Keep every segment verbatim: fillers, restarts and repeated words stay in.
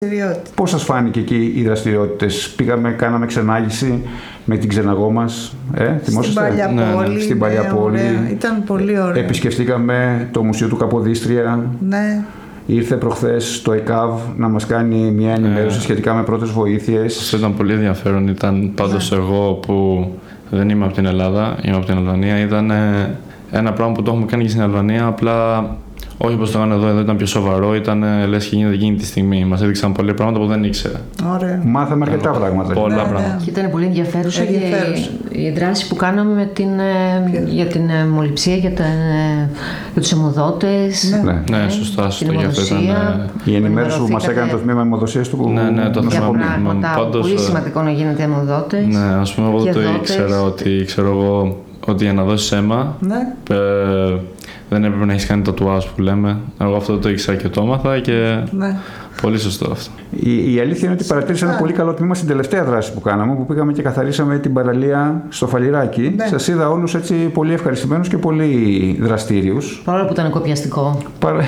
Πώς σας φάνηκε εκεί οι δραστηριότητες? Πήγαμε, κάναμε ξενάγηση με την ξεναγό μας. Ε, στην παλιά ναι, πόλη. Στην παλιά ναι, πόλη. Ήταν πολύ ωραίο. Επισκεφτήκαμε το Μουσείο του Καποδίστρια. Ναι. Ήρθε προχθές το ΕΚΑΒ να μας κάνει μια ενημέρωση ναι. σχετικά με πρώτες βοήθειες. Αυτό ήταν πολύ ενδιαφέρον. Ήταν πάντως ναι. εγώ που δεν είμαι από την Ελλάδα, είμαι από την Αλβανία. Ήταν ένα πράγμα που το έχουμε κάνει και στην Αλβανία, απλά όχι όπως το έκανα εδώ, εδώ ήταν πιο σοβαρό, ήταν λες και γίνεται εκείνη τη στιγμή. Μας έδειξαν πολλά πράγματα που δεν ήξερα. Ωραία. Μάθαμε αρκετά ε, πράγματα. Πολλά ναι, πράγματα. Ναι. Και ήταν πολύ ενδιαφέρουσα, ενδιαφέρουσα. Και η δράση που κάναμε με την, για την μολυψία, για, τα, για τους αιμοδότες. Ναι, ναι, ναι σωστά. σωστά για αυτό ήταν, η ενημέρωση που μας έκανε το τμήμα αιμοδοσίας του. Ναι, ναι, το θυμάμαι. Πάντως, πολύ σημαντικό να γίνετε αιμοδότες. Ναι, ας πούμε, εγώ το ήξερα ότι, ξέρω εγώ, ότι για να δώσεις αίμα, ναι. ε, δεν έπρεπε να έχεις κάνει το τουάζ που λέμε. Εγώ αυτό το ήξερα και το έμαθα και ναι. πολύ σωστό αυτό. Η, η αλήθεια είναι ότι παρατήρησα ένα πολύ καλό τμήμα στην τελευταία δράση που κάναμε, που πήγαμε και καθαρίσαμε την παραλία στο Φαλιράκι. Ναι. Σας είδα όλους έτσι πολύ ευχαριστημένους και πολύ δραστήριους. Παρόλο που ήταν κοπιαστικό. Παρα...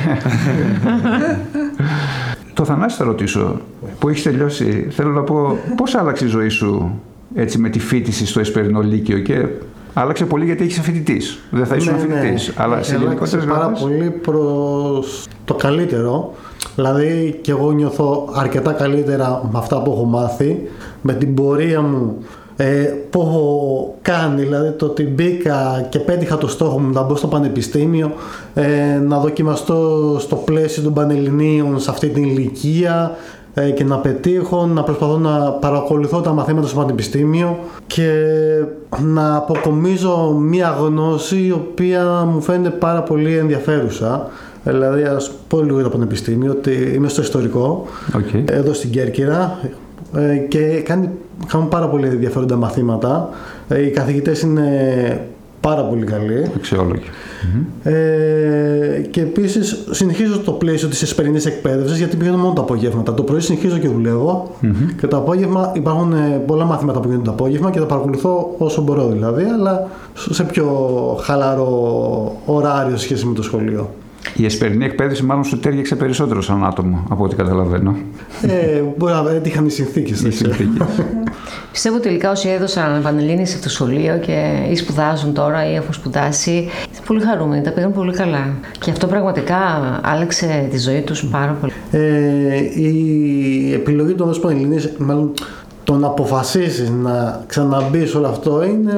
Το Θανάση θα ρωτήσω, που έχεις τελειώσει, θέλω να πω πώς άλλαξε η ζωή σου έτσι, με τη φοιτηση στο Εσπερινό Λύκειο και... Άλλαξε πολύ γιατί έχεις φοιτητής. Δεν θα ήσουν ναι, φοιτητής. Ναι. Αλλά σε γενικότερες πάρα πολύ προς το καλύτερο. Δηλαδή και εγώ νιώθω αρκετά καλύτερα με αυτά που έχω μάθει, με την πορεία μου ε, που έχω κάνει. Δηλαδή το ότι μπήκα και πέτυχα το στόχο μου να μπω στο πανεπιστήμιο, ε, να δοκιμαστώ στο πλαίσιο των Πανελληνίων σε αυτή την ηλικία, και να πετύχω, να προσπαθώ να παρακολουθώ τα μαθήματα στο πανεπιστήμιο και να αποκομίζω μία γνώση η οποία μου φαίνεται πάρα πολύ ενδιαφέρουσα. Δηλαδή, ας πω λίγο για το πανεπιστήμιο, ότι είμαι στο ιστορικό, okay. εδώ στην Κέρκυρα και κάνει, κάνουν πάρα πολύ ενδιαφέροντα μαθήματα. Οι καθηγητές είναι πάρα πολύ καλή. Αξιόλογη. Ε, και επίσης συνεχίζω το πλαίσιο της εσπερινής εκπαίδευσης, γιατί πηγαίνω μόνο τα απογεύματα. Το πρωί συνεχίζω και δουλεύω mm-hmm. και το απόγευμα υπάρχουν πολλά μαθήματα που γίνονται το απόγευμα και τα παρακολουθώ όσο μπορώ δηλαδή, αλλά σε πιο χαλαρό ωράριο σχέση με το σχολείο. Η εσπερινή εκπαίδευση μάλλον σου τέριαξε περισσότερο σαν άτομο, από ό,τι καταλαβαίνω. Ε, μπορεί να έτυχαν οι συνθήκες. Οι συνθήκες. Πιστεύω τελικά όσοι έδωσαν Πανελλήνιες σε αυτό το σχολείο και ή σπουδάζουν τώρα ή έχουν σπουδάσει, είναι πολύ χαρούμενοι, τα πήγαν πολύ καλά. Και αυτό πραγματικά άλλαξε τη ζωή τους πάρα πολύ. Ε, η επιλογή του να δώσει Πανελλήνιες, μάλλον το να αποφασίσεις να ξαναμπείς όλο αυτό είναι...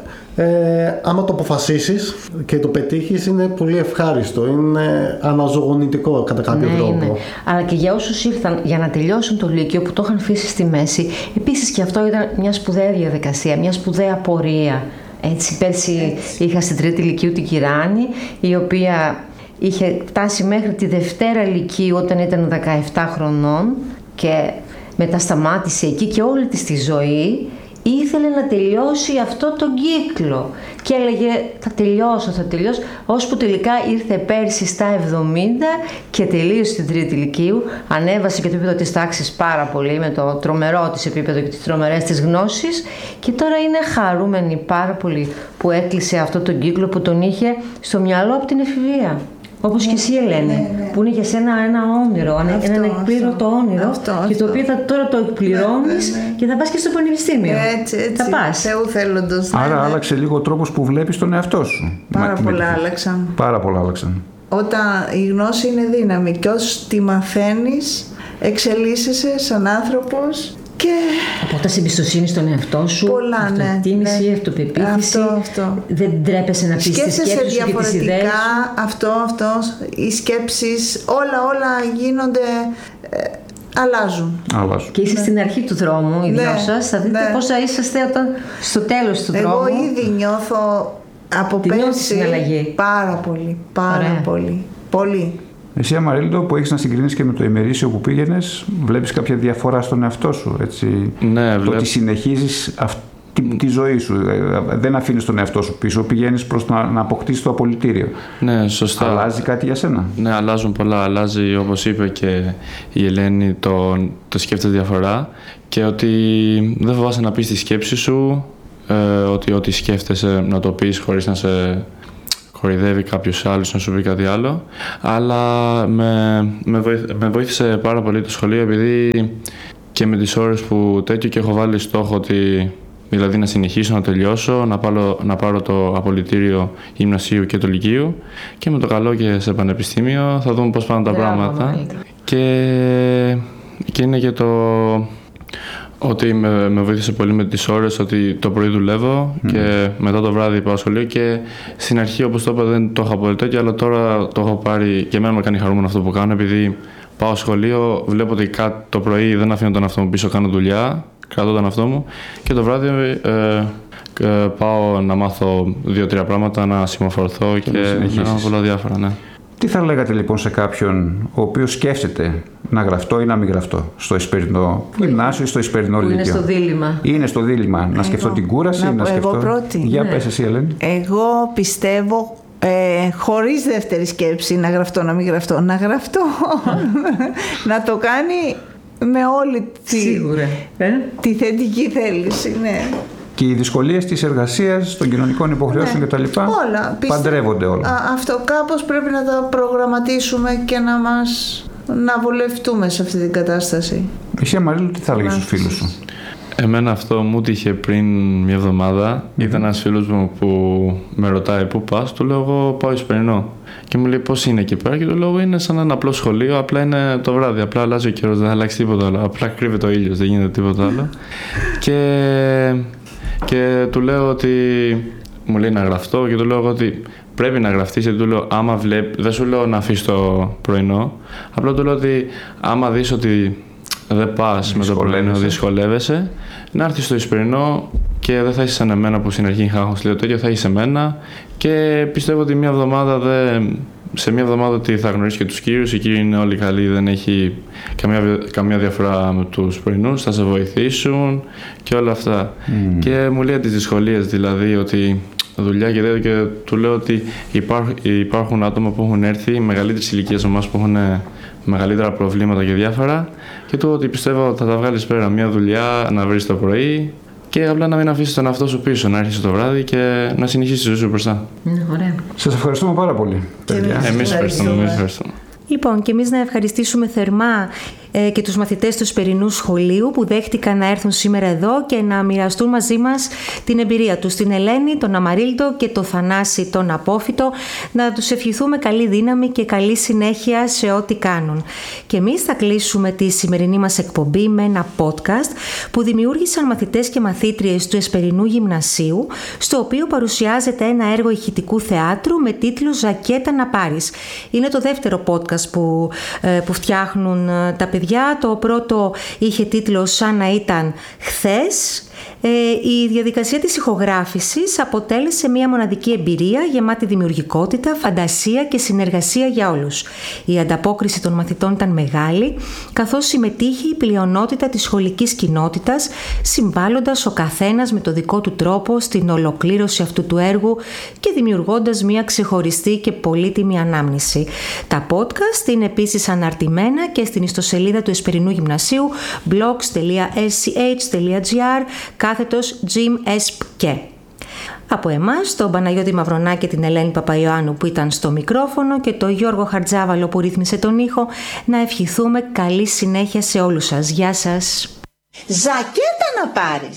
Ε, άμα το αποφασίσεις και το πετύχεις είναι πολύ ευχάριστο, είναι αναζωογονητικό κατά κάποιο ναι, τρόπο. Είναι. Αλλά και για όσους ήρθαν για να τελειώσουν το Λύκειο που το είχαν αφήσει στη μέση, επίσης και αυτό ήταν μια σπουδαία διαδικασία, μια σπουδαία πορεία. Έτσι, πέρσι Έτσι. είχα στην τρίτη Λυκείου την Κυράνη, η οποία είχε φτάσει μέχρι τη Δευτέρα Λυκείου όταν ήταν δεκαεπτά χρονών και μετά σταμάτησε εκεί και όλη της τη ζωή ήθελε να τελειώσει αυτό τον κύκλο και έλεγε θα τελειώσω, θα τελειώσω, ώσπου τελικά ήρθε πέρσι στα εβδομήντα και τελείωσε την τρίτη Λυκείου, ανέβασε και το επίπεδο της τάξης πάρα πολύ με το τρομερό της επίπεδο και τις τρομερές της γνώσεις και τώρα είναι χαρούμενη πάρα πολύ που έκλεισε αυτό τον κύκλο που τον είχε στο μυαλό από την εφηβεία. Όπως ναι, και εσύ, Ελένη, ναι, ναι. που είναι για σένα ένα όνειρο, αυτό, ένα εκπλήρωτο όνειρο αυτό, αυτό. Και το οποίο θα, τώρα το εκπληρώνεις ναι, ναι, ναι. και θα πας και στο πανεπιστήμιο. Έτσι, έτσι. Θα πας. Θεού θέλοντος. Άρα ναι, ναι. άλλαξε λίγο ο τρόπος που βλέπεις τον εαυτό σου. Πάρα με, πολλά με άλλαξαν. Πάρα πολλά άλλαξαν. Όταν η γνώση είναι δύναμη και όσο τη μαθαίνεις, εξελίσσεσαι σαν άνθρωπος. Και... Αποκτάς εμπιστοσύνη στον εαυτό σου, πολλά, αυτοεκτίμηση, ναι, ναι. αυτοπεποίθηση. Αυτό, αυτό. Δεν τρέπεσαι να πεις τις σκέψεις σου και τις ιδέες σου. Αυτό, αυτό, οι σκέψεις, όλα, όλα γίνονται, ε, αλλάζουν. αλλάζουν. Και είσαι ναι. στην αρχή του δρόμου, οι ναι, δυο σας, θα δείτε ναι. πώς θα είσαστε όταν στο τέλος του Εγώ δρόμου. Εγώ ήδη νιώθω από πέρσι πάρα πολύ, πάρα Ωραία. πολύ, πολύ. Εσύ, Αμαρίλντο, που έχεις να συγκρίνεις και με το ημερήσιο που πήγαινες, βλέπεις κάποια διαφορά στον εαυτό σου, έτσι? Ναι, το βλέπ... ότι συνεχίζεις αυτή τη ζωή σου, δεν αφήνεις τον εαυτό σου πίσω, πηγαίνεις προς να, να αποκτήσεις το απολυτήριο. Ναι, σωστά. Αλλάζει κάτι για σένα? Ναι, αλλάζουν πολλά. Αλλάζει, όπως είπε και η Ελένη, το, το σκέφτεται διαφορά και ότι δεν φοβάσαι να πεις τη σκέψη σου, ε, ότι ό,τι σκέφτεσαι να το πεις χωρίς να σε... κοροϊδεύει κάποιος άλλος να σου πει κάτι άλλο, αλλά με, με, βοήθ, με βοήθησε πάρα πολύ το σχολείο, επειδή και με τις ώρες που τέτοιο, και έχω βάλει στόχο ότι δηλαδή να συνεχίσω, να τελειώσω, να πάρω, να πάρω το απολυτήριο γυμνασίου και το λυκείου, και με το καλό και σε πανεπιστήμιο θα δούμε πώς πάνε τα Μπράβο, πράγματα. Και, και είναι και το ότι με, με βοήθησε πολύ με τις ώρες, ότι το πρωί δουλεύω mm. και μετά το βράδυ πάω σχολείο, και στην αρχή, όπως το είπα, δεν το είχα πολύ τέτοιο, αλλά τώρα το έχω πάρει και εμένα με κάνει χαρούμενο αυτό που κάνω, επειδή πάω σχολείο, βλέπω ότι το πρωί δεν αφήνω τον εαυτό μου πίσω, κάνω δουλειά, κρατώ τον εαυτό μου, και το βράδυ ε, ε, πάω να μάθω δύο-τρία πράγματα, να συμμορφωθώ και, και να πολλά διάφορα. Ναι. Τι θα λέγατε λοιπόν σε κάποιον ο οποίος σκέφτεται να γραφτώ ή να μην γραφτώ στο Εσπερινό γυμνάσιο ή στο Εσπερινό λύκειο? Είναι στο δίλημμα. Είναι στο δίλημμα. Να σκεφτώ την κούραση, να, να σκεφτώ. Εγώ πρώτη. Για ναι. πες εσύ, Ελένη. Εγώ πιστεύω ε, χωρίς δεύτερη σκέψη να γραφτώ, να μην γραφτώ. Να γραφτώ. Να το κάνει με όλη τη, ε? τη θετική θέληση. Ναι. Και οι δυσκολίες της εργασίας, των κοινωνικών υποχρεώσεων ναι. κτλ. Όλα. Παντρεύονται όλα. Α, αυτό κάπως πρέπει να τα προγραμματίσουμε και να μας να βολευτούμε σε αυτή την κατάσταση. Εσύ, Αμαρίλου, τι θα έλεγες στους φίλους σου? Εμένα αυτό μου τύχε πριν μια εβδομάδα. Mm-hmm. Ήταν ένας φίλος μου που με ρωτάει πού πας. Του λέω εγώ πάω Εσπερινό. Και μου λέει πώς είναι εκεί πέρα. Και του λέω είναι σαν ένα απλό σχολείο. Απλά είναι το βράδυ. Απλά αλλάζει ο καιρός. Δεν θα αλλάξει τίποτα άλλο. Απλά κρύβεται ο ήλιος. Δεν γίνεται τίποτα άλλο. και, και του λέω ότι. Μου λέει να γραφτώ. Και του λέω ότι πρέπει να γραφτείς. Και του λέω άμα βλέπει. Δεν σου λέω να αφήσεις το πρωινό. Απλά του λέω ότι άμα δεις ότι δεν πας με το πρωινό, δυσκολεύεσαι, να έρθεις στο Εσπερινό και δεν θα είσαι σαν εμένα που στην αρχή είχα λέω τέτοιο, θα είσαι εμένα, και πιστεύω ότι μια εβδομάδα δεν, σε μια εβδομάδα ότι θα γνωρίσεις και τους κύριους, οι κύριοι είναι όλοι καλοί, δεν έχει καμία, καμία διαφορά με τους πρωινούς, θα σε βοηθήσουν και όλα αυτά. Mm. Και μου λέει τις δυσκολίες, δηλαδή ότι δουλειά και τέτοιο, και του λέω ότι υπάρχουν, υπάρχουν άτομα που έχουν έρθει μεγαλύτερης ηλικίας εμάς που έχουν μεγαλύτερα προβλήματα και διάφορα, και του ότι πιστεύω ότι θα τα βγάλεις πέρα μια δουλειά, να βρεις το πρωί και απλά να μην αφήσεις τον εαυτό σου πίσω, να έρχεσαι το βράδυ και να συνεχίσεις τη ζωή σου μπροστά. Ναι, ωραία. Σας ευχαριστούμε πάρα πολύ. Εμείς ευχαριστούμε. Εμείς ευχαριστούμε. Λοιπόν, και εμείς να ευχαριστήσουμε θερμά ε, και τους μαθητές του Εσπερινού Σχολείου που δέχτηκαν να έρθουν σήμερα εδώ και να μοιραστούν μαζί μας την εμπειρία τους. Την Ελένη, τον Αμαρίλτο και τον Θανάση τον Απόφυτο. Να τους ευχηθούμε καλή δύναμη και καλή συνέχεια σε ό,τι κάνουν. Και εμείς θα κλείσουμε τη σημερινή μας εκπομπή με ένα podcast που δημιούργησαν μαθητές και μαθήτριες του Εσπερινού Γυμνασίου, στο οποίο παρουσιάζεται ένα έργο ηχητικού θεάτρου με τίτλο «Ζακέτα να πάρεις». Είναι το δεύτερο podcast που, που φτιάχνουν τα παιδιά. Το πρώτο είχε τίτλο «Σαν να ήταν χθες». Η διαδικασία της ηχογράφησης αποτέλεσε μια μοναδική εμπειρία γεμάτη δημιουργικότητα, φαντασία και συνεργασία για όλους. Η ανταπόκριση των μαθητών ήταν μεγάλη, καθώς συμμετείχε η πλειονότητα της σχολικής κοινότητας, συμβάλλοντας ο καθένας με το δικό του τρόπο στην ολοκλήρωση αυτού του έργου και δημιουργώντας μια ξεχωριστή και πολύτιμη ανάμνηση. Τα podcast είναι επίσης αναρτημένα και στην ιστοσελίδα του Εσπερινού Γυμνασίου blogs τελεία s c h τελεία g r κάθετος gymesp. Από εμάς, τον Παναγιώτη Μαυρονά και την Ελένη Παπαϊωάννου που ήταν στο μικρόφωνο και τον Γιώργο Χαρτζάβαλο που ρύθμισε τον ήχο, να ευχηθούμε καλή συνέχεια σε όλους σας. Γεια σας! Ζακέτα να πάρεις!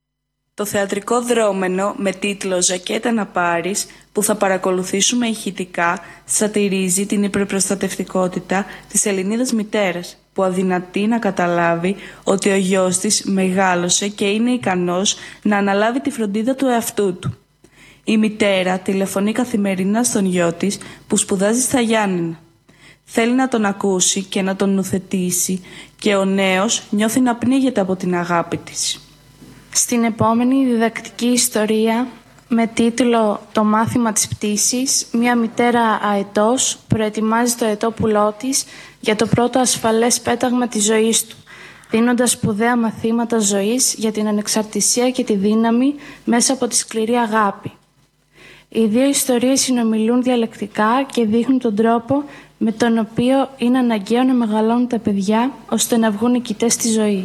Το θεατρικό δρόμενο με τίτλο «Ζακέτα να πάρεις», που θα παρακολουθήσουμε ηχητικά, σατυρίζει την υπερπροστατευτικότητα της Ελληνίδας μητέρας, που αδυνατεί να καταλάβει ότι ο γιος της μεγάλωσε και είναι ικανός να αναλάβει τη φροντίδα του εαυτού του. Η μητέρα τηλεφωνεί καθημερινά στον γιο της που σπουδάζει στα Γιάννενα. Θέλει να τον ακούσει και να τον νουθετήσει, και ο νέος νιώθει να πνίγεται από την αγάπη της. Στην επόμενη διδακτική ιστορία με τίτλο «Το μάθημα της πτήσης», μια μητέρα αετός προετοιμάζει το αετόπουλό της για το πρώτο ασφαλές πέταγμα της ζωής του, δίνοντας σπουδαία μαθήματα ζωής για την ανεξαρτησία και τη δύναμη μέσα από τη σκληρή αγάπη. Οι δύο ιστορίες συνομιλούν διαλεκτικά και δείχνουν τον τρόπο με τον οποίο είναι αναγκαίο να μεγαλώνουν τα παιδιά ώστε να βγουν νικητές στη ζωή.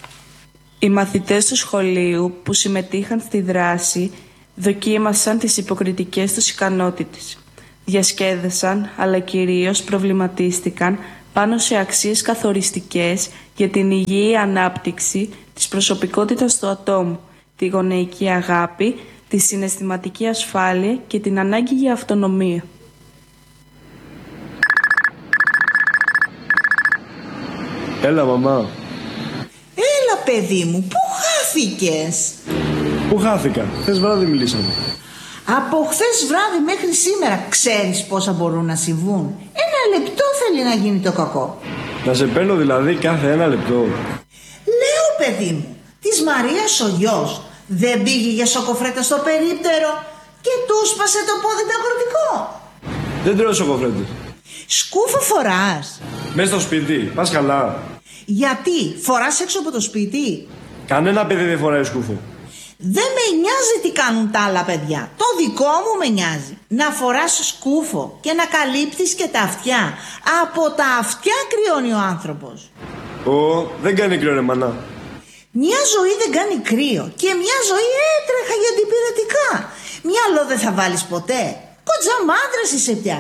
Οι μαθητές του σχολείου που συμμετείχαν στη δράση δοκίμασαν τις υποκριτικές τους ικανότητες. Διασκέδασαν, αλλά κυρίως προβληματίστηκαν πάνω σε αξίες καθοριστικές για την υγιή ανάπτυξη της προσωπικότητας του ατόμου, τη γονεϊκή αγάπη, τη συναισθηματική ασφάλεια και την ανάγκη για αυτονομία. Έλα, μαμά. Έλα, παιδί μου, πού χάθηκες? Πού χάθηκα? Χθες βράδυ μιλήσαμε. Από χθες βράδυ μέχρι σήμερα ξέρεις πόσα μπορούν να συμβούν. Ένα λεπτό θέλει να γίνει το κακό. Να σε παίρνω δηλαδή κάθε ένα λεπτό? Λέω, παιδί μου, της Μαρίας ο γιος δεν πήγε για σοκοφρέτα στο περίπτερο και του σπάσε το πόδι το αγροτικό? Δεν τρώω σοκοφρέτες. Σκούφο φοράς? Μες στο σπίτι, πας καλά? Γιατί, φοράς έξω από το σπίτι? Κανένα παιδί δεν φοράει σκούφο. Δεν με νοιάζει τι κάνουν τα άλλα παιδιά. Το δικό μου με νοιάζει. Να φοράς σκούφο και να καλύπτεις και τα αυτιά. Από τα αυτιά κρυώνει ο άνθρωπος. Ω, δεν κάνει κρύο ρε μανά. Μια ζωή δεν κάνει κρύο και μια ζωή έτρεχα για αντιπυρετικά. Μυαλό δεν θα βάλεις ποτέ. Κοντζαμάντρας είσαι πια.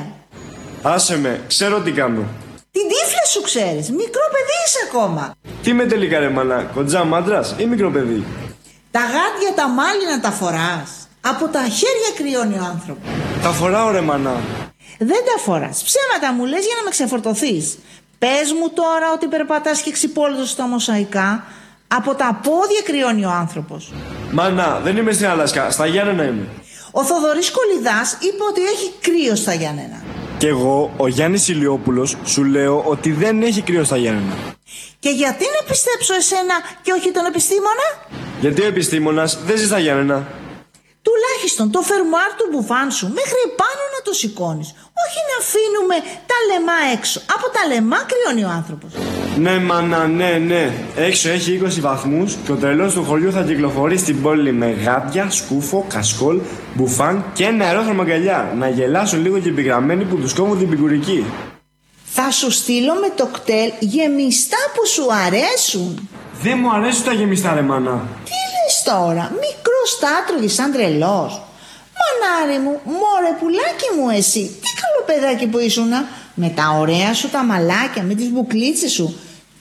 Άσε με, ξέρω τι κάνω. Την τύφλα σου ξέρεις, μικρό παιδί είσαι ακόμα. Τι με τελικά ρε μανά, κοντζαμάντρας ή μικρό παιδί? Τα γάντια τα μάλινα τα φοράς. Από τα χέρια κρυώνει ο άνθρωπος. Τα φοράω ρε μανά. Δεν τα φοράς, ψέματα μου λες για να με ξεφορτωθείς. Πες μου τώρα ότι περπατάς και ξυπόλυτος στα μοσαϊκά. Από τα πόδια κρυώνει ο άνθρωπος. Μανά, δεν είμαι στην Αλάσκα, στα Γιάννενα είμαι. Ο Θοδωρής Κολιδάς είπε ότι έχει κρύο στα Γιάννενα. Κι εγώ, ο Γιάννης Ηλιόπουλος, σου λέω ότι δεν έχει κρύο στα Γιάννενα. Και γιατί να πιστέψω εσένα και όχι τον επιστήμονα? Γιατί ο επιστήμονας δεν ζει στα Γιάννενα. Τουλάχιστον το φερμουάρ του μπουφάν σου μέχρι επάνω να το σηκώνεις. Όχι να αφήνουμε τα λεμά έξω. Από τα λεμά κρυώνει ο άνθρωπος. Ναι μάνα, ναι, ναι. Έξω έχει είκοσι βαθμούς και ο τρελός του χωριού θα κυκλοφορεί στην πόλη με γάντια, σκούφο, κασκόλ, μπουφάν και ένα αερόθερμο αγκαλιά. Να γελάσουν λίγο και οι πυγραμμένοι που τους κόβουν την πικουρική. Θα σου στείλω με το κτέλ γεμιστά που σου αρέσουν. Δεν μου αρέσουν τα γεμιστά ρε μάνα. Τι λες τώρα, μικρός τάτρωγες σαν τρελός. Μανάρι μου, μωρέ πουλάκι μου εσύ, τι καλό παιδάκι που ήσουνα. Με τα ωραία σου τα μαλάκια, με τις μπουκλίτσες σου.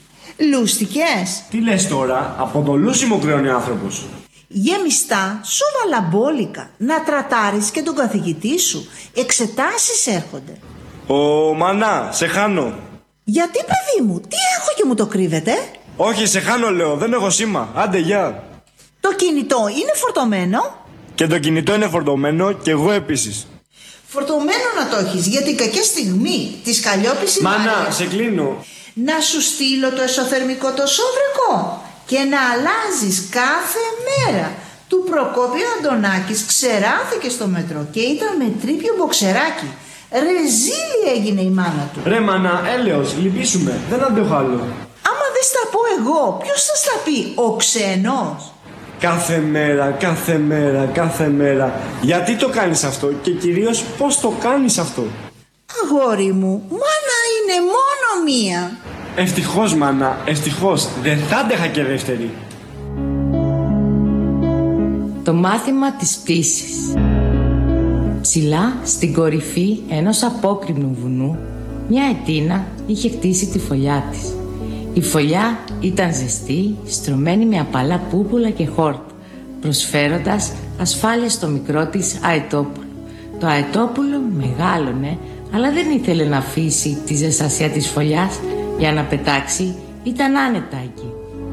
Λούστηκες? Τι λες τώρα, από το λούσιμο κρυώνει άνθρωπος. Γεμιστά, σοβαλαμπόλικα. Να τρατάρεις και τον καθηγητή σου. Εξετάσεις έρχονται. Ω μανά, σε χάνω. Γιατί παιδί μου, τι έχω και μου το κρύβετε? Όχι, σε χάνω λέω, δεν έχω σήμα. Άντε γεια. Το κινητό είναι φορτωμένο? Και το κινητό είναι φορτωμένο και εγώ επίσης. Φορτωμένο να το έχεις, γιατί κακιά στιγμή της Καλλιόπης Μάνα, σε κλείνω. Να σου στείλω το εσωθερμικό το σόβρεκο και να αλλάζεις κάθε μέρα. Του Προκόπιο Αντωνάκης ξεράθηκε στο μετρό και ήταν με τρίπιο μποξεράκι. Ρεζίλη έγινε η μάνα του. Ρε μάνα, έλεος, λυπήσουμε, δεν αντέχω άλλο. Άμα δεν στα πω εγώ, ποιος θα στα πει, ο ξένος? Κάθε μέρα, κάθε μέρα, κάθε μέρα. Γιατί το κάνεις αυτό και κυρίως πώς το κάνεις αυτό? Αγόρι μου, μάνα είναι μόνο μία. Ευτυχώς μάνα, ευτυχώς, δεν θα άντεχα και δεύτερη. Το μάθημα της πτήσης. Ψηλά στην κορυφή ενός απόκρημνου βουνού, μια αιτίνα είχε χτίσει τη φωλιά της. Η φωλιά ήταν ζεστή, στρωμένη με απαλά πούπουλα και χόρτα, προσφέροντας ασφάλεια στο μικρό της αετόπουλο. Το αετόπουλο μεγάλωνε, αλλά δεν ήθελε να αφήσει τη ζεστασία της φωλιάς για να πετάξει, ήταν άνετα εκεί.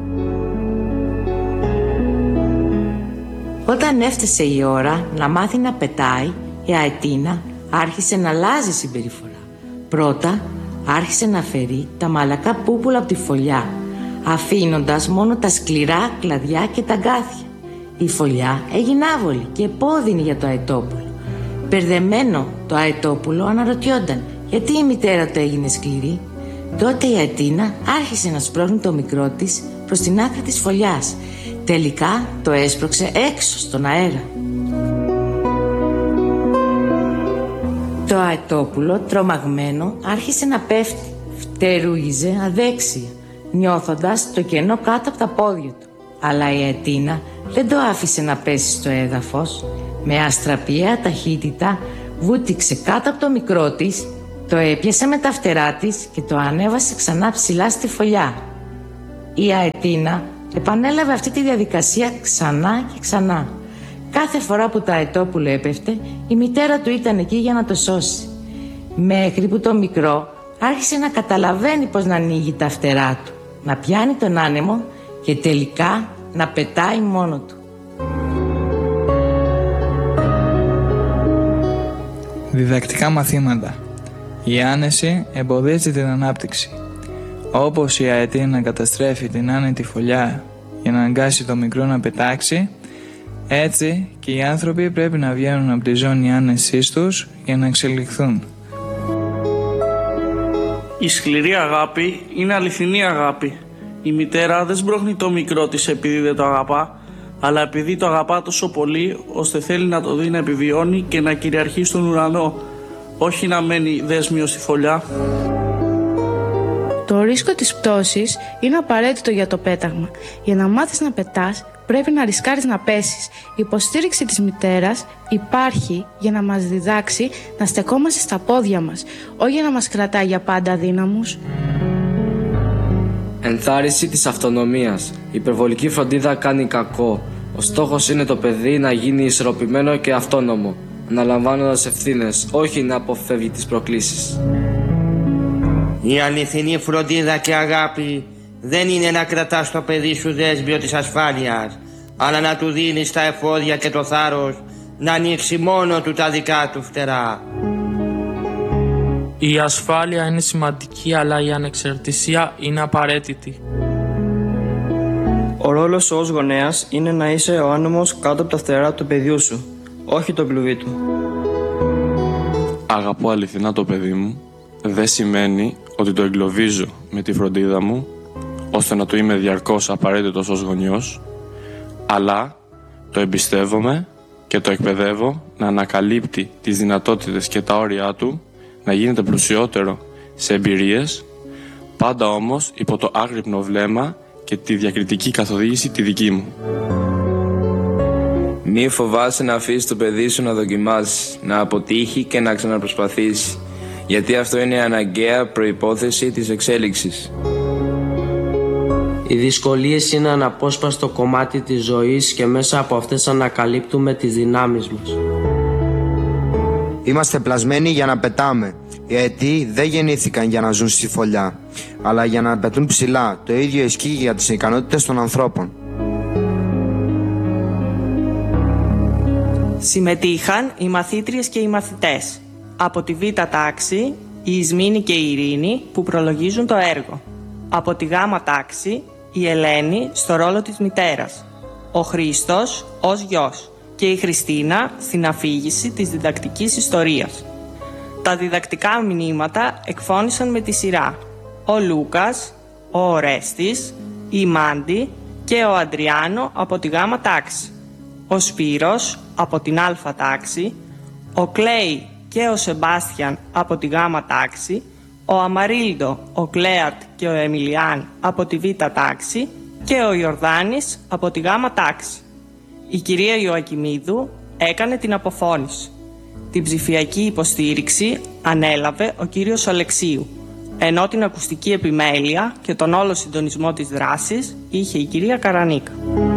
Όταν έφτασε η ώρα να μάθει να πετάει, η αετίνα άρχισε να αλλάζει συμπεριφορά. Πρώτα άρχισε να αφαιρεί τα μαλακά πούπουλα από τη φωλιά, αφήνοντας μόνο τα σκληρά κλαδιά και τα γκάθια. Η φωλιά έγινε άβολη και επώδυνη για το αετόπουλο. Μπερδεμένο το αετόπουλο αναρωτιόταν γιατί η μητέρα του έγινε σκληρή. Τότε η αετίνα άρχισε να σπρώχνει το μικρό της προς την άκρη της φωλιάς. Τελικά το έσπρωξε έξω στον αέρα. Το αετόπουλο, τρομαγμένο, άρχισε να πέφτει. Φτερούγιζε αδέξια, νιώθοντας το κενό κάτω από τα πόδια του. Αλλά η αετίνα δεν το άφησε να πέσει στο έδαφος. Με αστραπιαία ταχύτητα βούτυξε κάτω από το μικρό της, το έπιασε με τα φτερά της και το ανέβασε ξανά ψηλά στη φωλιά. Η Αετίνα επανέλαβε αυτή τη διαδικασία ξανά και ξανά. Κάθε φορά που το αετόπουλο έπεφτε, η μητέρα του ήταν εκεί για να το σώσει. Μέχρι που το μικρό άρχισε να καταλαβαίνει πως να ανοίγει τα φτερά του, να πιάνει τον άνεμο και τελικά να πετάει μόνο του. Διδακτικά μαθήματα. Η άνεση εμποδίζει την ανάπτυξη. Όπως η Αετίνα καταστρέφει την άνετη φωλιά για να αγκάσει το μικρό να πετάξει, έτσι και οι άνθρωποι πρέπει να βγαίνουν από τη ζώνη άνεσής τους για να εξελιχθούν. Η σκληρή αγάπη είναι αληθινή αγάπη. Η μητέρα δεν σμπρώχνει το μικρό της επειδή δεν το αγαπά, αλλά επειδή το αγαπά τόσο πολύ ώστε θέλει να το δει να επιβιώνει και να κυριαρχεί στον ουρανό, όχι να μένει δέσμιο στη φωλιά. Το ρίσκο της πτώσης είναι απαραίτητο για το πέταγμα. Για να μάθεις να πετάς, πρέπει να ρισκάρεις να πέσεις. Η υποστήριξη της μητέρας υπάρχει για να μας διδάξει να στεκόμαστε στα πόδια μας, όχι για να μας κρατάει για πάντα αδύναμους. Ενθάρρυνση της αυτονομίας. Η υπερβολική φροντίδα κάνει κακό. Ο στόχος είναι το παιδί να γίνει ισορροπημένο και αυτόνομο, αναλαμβάνοντας ευθύνες, όχι να αποφεύγει τις προκλήσεις. Η αληθινή φροντίδα και αγάπη δεν είναι να κρατάς το παιδί σου δέσμιο της ασφάλειας, αλλά να του δίνεις τα εφόδια και το θάρρος να ανοίξει μόνο του τα δικά του φτερά. Η ασφάλεια είναι σημαντική, αλλά η ανεξαρτησία είναι απαραίτητη. Ο ρόλος σου ως γονέας είναι να είσαι ο άνεμος κάτω από τα φτερά του παιδιού σου, όχι το κλουβί του. Αγαπώ αληθινά το παιδί μου, δεν σημαίνει ότι το εγκλωβίζω με τη φροντίδα μου, ώστε να του είμαι διαρκώς απαραίτητος ως γονιός, αλλά το εμπιστεύομαι και το εκπαιδεύω να ανακαλύπτει τις δυνατότητες και τα όρια του, να γίνεται πλουσιότερο σε εμπειρίες, πάντα όμως υπό το άγρυπνο βλέμμα και τη διακριτική καθοδήγηση τη δική μου. Μη φοβάσαι να αφήσεις το παιδί σου να δοκιμάσει, να αποτύχει και να ξαναπροσπαθήσει, γιατί αυτό είναι η αναγκαία προϋπόθεση της εξέλιξης. Οι δυσκολίες είναι αναπόσπαστο κομμάτι της ζωής και μέσα από αυτές ανακαλύπτουμε τις δυνάμεις μας. Είμαστε πλασμένοι για να πετάμε. Οι αετοί δεν γεννήθηκαν για να ζουν στη φωλιά, αλλά για να πετούν ψηλά. Το ίδιο ισχύει για τις ικανότητες των ανθρώπων. Συμμετείχαν οι μαθήτριες και οι μαθητές. Από τη Β τάξη, η Ισμήνη και η Ειρήνη που προλογίζουν το έργο. Από τη Γ τάξη, η Ελένη στο ρόλο της μητέρας. Ο Χρήστος ως γιος και η Χριστίνα στην αφήγηση της διδακτικής ιστορίας. Τα διδακτικά μηνύματα εκφώνησαν με τη σειρά ο Λούκας, ο Ορέστης, η Μάντη και ο Αντριάνο από τη Γ τάξη, ο Σπύρος από την Α τάξη, ο Κλέη και ο Σεμπάστιαν από τη Γ τάξη, ο Αμαρίλντο, ο Κλέαρτ και ο Εμιλιάν από τη Β τάξη και ο Ιορδάνης από τη Γ τάξη. Η κυρία Ιωακιμίδου έκανε την αποφώνηση. Την ψηφιακή υποστήριξη ανέλαβε ο κύριος Αλεξίου, ενώ την ακουστική επιμέλεια και τον όλο συντονισμό της δράσης είχε η κυρία Καρανίκα.